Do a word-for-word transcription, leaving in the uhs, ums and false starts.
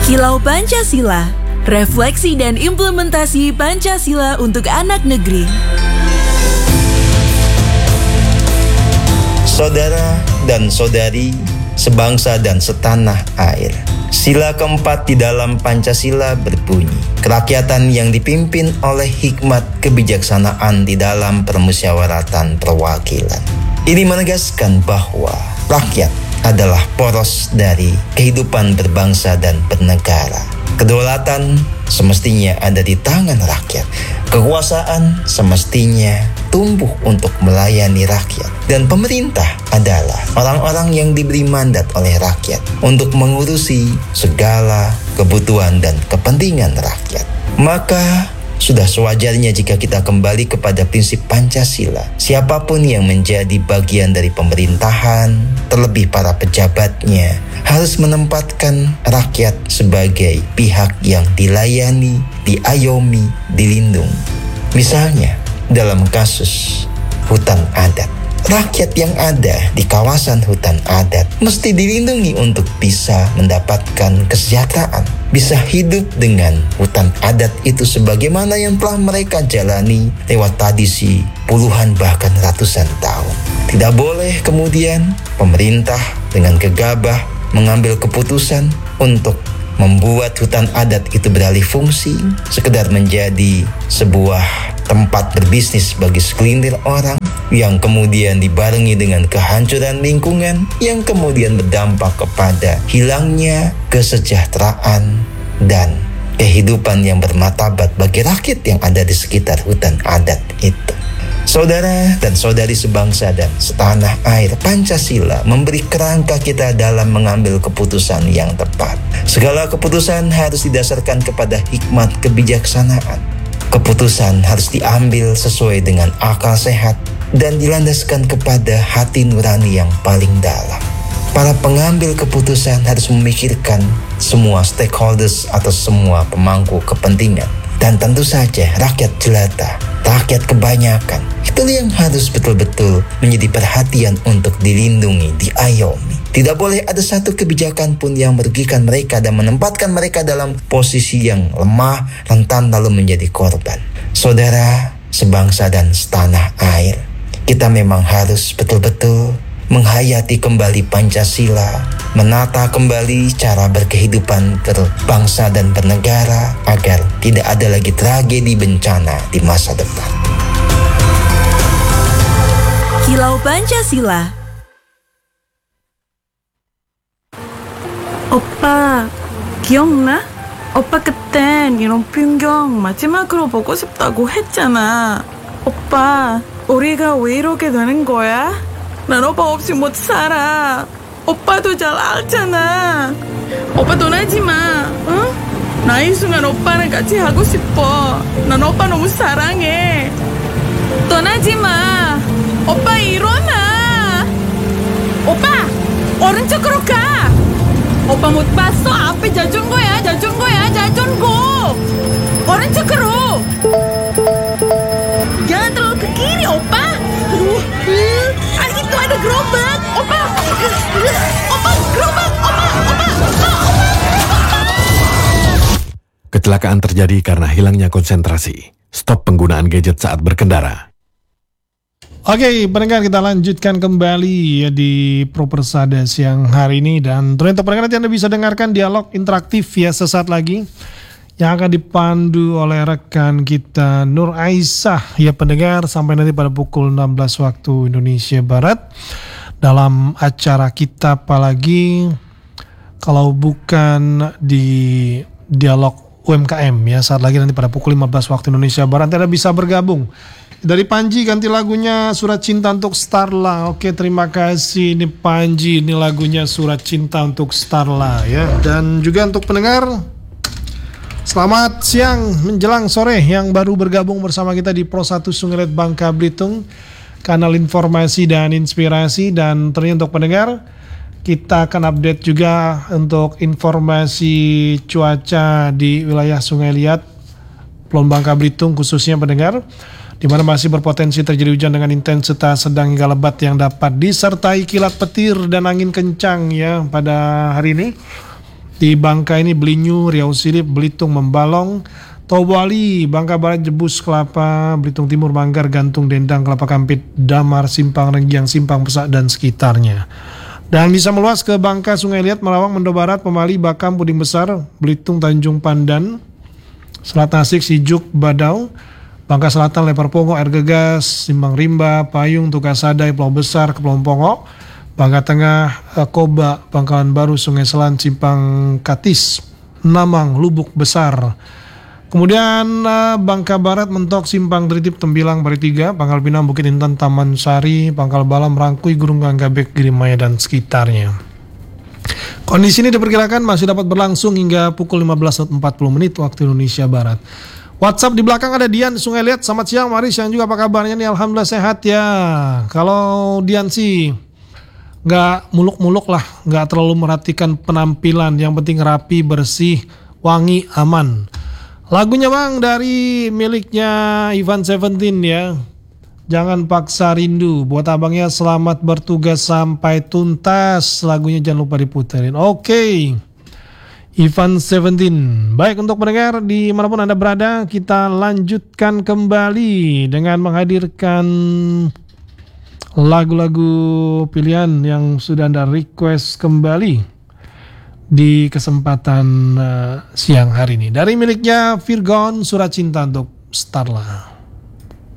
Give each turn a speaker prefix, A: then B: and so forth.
A: Kilau Pancasila, refleksi dan implementasi Pancasila untuk anak negeri.
B: Saudara dan saudari, sebangsa dan setanah air. Sila keempat di dalam Pancasila berbunyi, kerakyatan yang dipimpin oleh hikmat kebijaksanaan di dalam permusyawaratan perwakilan. Ini menegaskan bahwa rakyat adalah poros dari kehidupan berbangsa dan bernegara. Kedaulatan semestinya ada di tangan rakyat. Kekuasaan semestinya tumbuh untuk melayani rakyat. Dan pemerintah adalah orang-orang yang diberi mandat oleh rakyat untuk mengurusi segala kebutuhan dan kepentingan rakyat. Maka sudah sewajarnya jika kita kembali kepada prinsip Pancasila. Siapapun yang menjadi bagian dari pemerintahan, terlebih para pejabatnya, harus menempatkan rakyat sebagai pihak yang dilayani, diayomi, dilindungi. Misalnya, dalam kasus hutan adat. Rakyat yang ada di kawasan hutan adat mesti dilindungi untuk bisa mendapatkan kesejahteraan, bisa hidup dengan hutan adat itu sebagaimana yang telah mereka jalani lewat tradisi puluhan bahkan ratusan tahun. Tidak boleh kemudian pemerintah dengan gegabah mengambil keputusan untuk membuat hutan adat itu beralih fungsi, sekedar menjadi sebuah tempat berbisnis bagi segelintir orang, yang kemudian dibarengi dengan kehancuran lingkungan, yang kemudian berdampak kepada hilangnya kesejahteraan dan kehidupan yang bermartabat bagi rakyat yang ada di sekitar hutan adat itu. Saudara dan saudari sebangsa dan setanah air, Pancasila memberi kerangka kita dalam mengambil keputusan yang tepat. Segala keputusan harus didasarkan kepada hikmat kebijaksanaan. Keputusan harus diambil sesuai dengan akal sehat dan dilandaskan kepada hati nurani yang paling dalam. Para pengambil keputusan harus memikirkan semua stakeholders atau semua pemangku kepentingan. Dan tentu saja rakyat jelata, rakyat kebanyakan, itu yang harus betul-betul menjadi perhatian untuk dilindungi, diayomi. Tidak boleh ada satu kebijakan pun yang merugikan mereka dan menempatkan mereka dalam posisi yang lemah, rentan lalu menjadi korban. Saudara, sebangsa dan setanah air, kita memang harus betul-betul menghayati kembali Pancasila, menata kembali cara berkehidupan berbangsa dan bernegara agar tidak ada lagi tragedi bencana di masa depan.
A: Kilau Pancasila.
C: 오빠, 기억나? 오빠 그땐 이런 풍경 마지막으로 보고 싶다고 했잖아. 오빠, 우리가 왜 이러게 되는 거야? 난 오빠 없이 못 살아. 오빠도 잘 알잖아. 오빠 떠나지 마, 응? 나 이 순간 오빠랑 같이 하고 싶어. 난 오빠 너무 사랑해. 떠나지 마. 오빠 일어나. 오빠, 오른쪽으로 가. 오빠 못 봤어? 앞에 자전거야, 자전거야, 자전거. 오른쪽으로. Jangan terlalu ke kiri, opa. Aduh, uh, itu ada gerobak, opa. Opa, gerobak, opa, opa, opa, opa.
D: Kecelakaan terjadi karena hilangnya konsentrasi. Stop penggunaan gadget saat berkendara.
E: Oke, pendengar, kita lanjutkan kembali ya di Propersada siang hari ini. Dan ternyata pendengar, nanti Anda bisa dengarkan dialog interaktif ya sesaat lagi yang akan dipandu oleh rekan kita Nur Aisyah ya pendengar, sampai nanti pada pukul enam belas waktu Indonesia Barat dalam acara kita, apalagi kalau bukan di dialog U M K M ya, saat lagi nanti pada pukul lima belas waktu Indonesia Barat Anda bisa bergabung. Dari Panji, ganti lagunya Surat Cinta untuk Starla. Oke, terima kasih. Ini Panji, ini lagunya Surat Cinta untuk Starla ya. Dan juga untuk pendengar, selamat siang menjelang sore yang baru bergabung bersama kita di Pro satu Sungai Bangka Belitung, kanal informasi dan inspirasi. Dan ternyata untuk pendengar, kita akan update juga untuk informasi cuaca di wilayah Sungai Liat, Pulau Bangka Belitung khususnya pendengar, di mana masih berpotensi terjadi hujan dengan intensitas sedang hingga lebat yang dapat disertai kilat petir dan angin kencang ya pada hari ini. Di Bangka ini Belinyu, Riau Sirip, Belitung Membalong, Tobali, Bangka Barat Jebus Kelapa, Belitung Timur Manggar, Gantung Dendang, Kelapa Kampit, Damar, Simpang Renggiang, Simpang Pesak dan sekitarnya. Dan bisa meluas ke Bangka, Sungai Liat, Melawang, Mendo Barat, Pemali, Bakam, Puding Besar, Belitung, Tanjung Pandan, Selat Tasik, Sijuk, Badau, Bangka Selatan, Lepar Pongo, Air Gegas, Simbang Rimba, Payung, Tukasadai, Pulau Besar, Kepulauan Pongo, Bangka Tengah, Koba, Pangkalan Baru, Sungai Selan, Simpang Katis, Namang, Lubuk Besar. Kemudian Bangka Barat, Mentok, Simpang Tritip, Tembilang, Paritiga, Pangkal Pinang, Bukit Intan, Taman Sari, Pangkal Balam, Rangkui, Gurung Ganggabek, Girimaya dan sekitarnya. Kondisi ini diperkirakan masih dapat berlangsung hingga pukul lima belas empat puluh menit waktu Indonesia Barat. WhatsApp di belakang ada Dian di Sungai Liat. Selamat siang Maris, yang juga apa kabarnya nih? Alhamdulillah sehat ya. Kalau Dian sih nggak muluk-muluk lah, nggak terlalu merhatikan penampilan. Yang penting rapi, bersih, wangi, aman. Lagunya bang dari miliknya Ivan Seventeen ya. Jangan paksa rindu. Buat abangnya selamat bertugas sampai tuntas. Lagunya jangan lupa diputerin. Oke okay. Ivan Seventeen. Baik, untuk pendengar dimanapun Anda berada, kita lanjutkan kembali dengan menghadirkan lagu-lagu pilihan yang sudah Anda request kembali di kesempatan uh, siang hari ini. Dari miliknya Virgon, Surat Cinta untuk Starla.